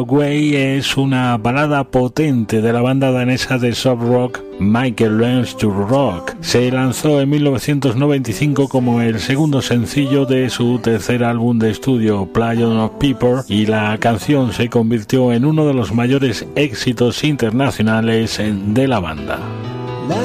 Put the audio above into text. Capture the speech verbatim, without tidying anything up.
Way es una balada potente de la banda danesa de soft rock Michael Learns to Rock. Se lanzó en mil novecientos noventa y cinco como el segundo sencillo de su tercer álbum de estudio, Playon of People, y la canción se convirtió en uno de los mayores éxitos internacionales de la banda.